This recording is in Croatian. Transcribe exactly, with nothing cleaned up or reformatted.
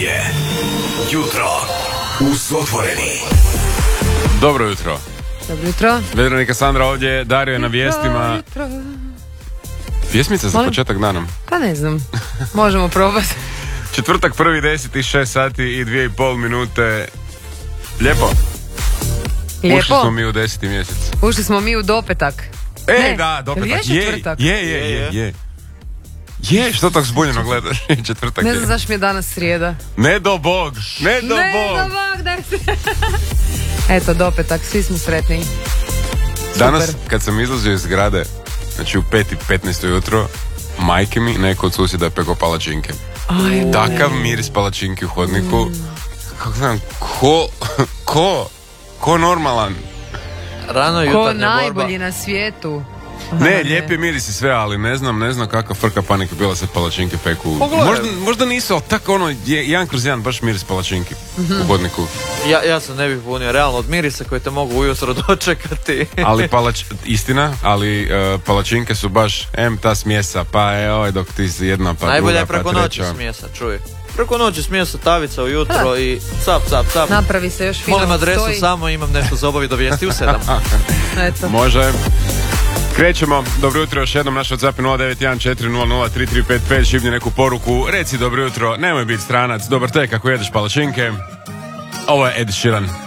je Jutro uz otvoreni. Dobro jutro. Dobro jutro. Veronika Sandra ovdje, Dario je na vijestima. Jutro. Pjesmica za Molim? početak danom. Pa ne znam, možemo probati. Četvrtak prvi deseti, šest sati i dvije i pol minute. Lijepo. Lijepo. Ušli smo mi u deseti mjesec. Ušli smo mi u dopetak. E, Ne, da, dopetak. jel je četvrtak? Je, je, je, je. Je, što tako zbunjeno gledaš? Četvrtak Ne je. znam zašto mi je danas srijeda. Ne do Bog, ne do ne, Bog. do Bog, daj se. Eto, dopetak, svi smo sretni. Danas, Super. kad sam izlazio iz zgrade, znači u pet i petnaest ujutro, majke mi, neko od susjeda je pekao palačinke. Aj, Takav miris palačinki u hodniku. Kako znam, ko, ko, ko normalan? Rano ko jutarnja najbolji borba. na svijetu. Ne, lijepi miris i sve, ali ne znam, ne znam kakva frka panika bila se palačinke peku. Pogledaj. Možda, možda nisu, ali tako ono, je, jedan kroz jedan, baš miris palačinki u hodniku. Ja, ja se ne bih bunio, realno od mirisa koji te mogu ujutro dočekati. Ali palač, istina, ali uh, palačinke su baš, em ta smjesa, pa evo dok ti si jedna pa Najbolje druga je preko pa noći treća. smjesa, čuj. Preko noći smjesa tavica ujutro Da. i cap, cap, cap. Napravi se još fino. Molim adresu stoji. samo, imam nešto za obavi do vijesti u sedam. Eto. Može. Krećemo, dobro jutro još jednom, naš WhatsApp je nula devet jedan četiri nula nula tri tri pet pet, šibni neku poruku, reci dobro jutro, nemoj biti stranac, dobar tek ako jedeš palačinke. Ovo je Ed Sheeran.